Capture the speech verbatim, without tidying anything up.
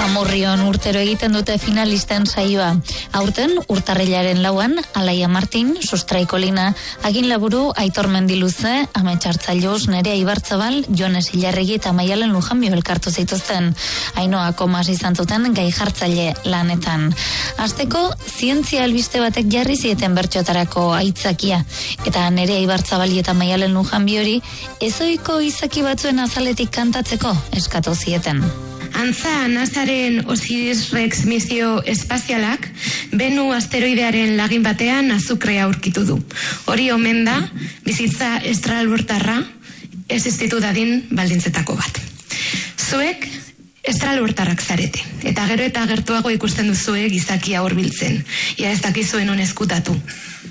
Amurrion urtero egiten dute finalisten saioa. Aurten, urtarrilaren lauan, Alaia Martin, Sustraiko Lina, Agin Laburu, Aitor Mendiluze, Ametxartzailuz, Nerea Ibartzabal, Jones Ilarregi eta Maialen Lujanbio elkartu zituzten. Ainoa komas izan zuten gai jartzaile lanetan. Hasteko, zientzia albiste batek jarri zieten bertxotarako aitzakia. Eta Nerea Ibartzabali eta Maialen Lujanbiori, ezoiko izaki batzuen azaletik kantatzeko eskatu zieten. Antza, NASAren Osiris Rex misio espazialak Benu asteroidearen lagin batean azukrea aurkitu du. Hori omen da, bizitza estralurtarra existitu dadin baldintzetako bat. Zuek estralurtarrak zarete, eta gero eta gertuago ikusten duzue gizakia hurbiltzen. Ia ez dakizuen on eskutatu.